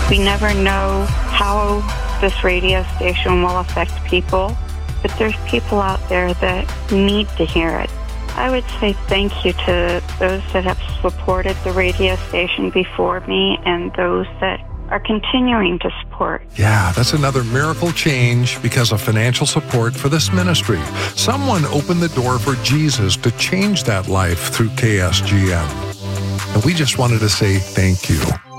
We never know how this radio station will affect people, but there's people out there that need to hear it. I would say thank you to those that have supported the radio station before me and those that are continuing to support. Yeah, that's another miracle change because of financial support for this ministry. Someone opened the door for Jesus to change that life through KSGM. And we just wanted to say thank you.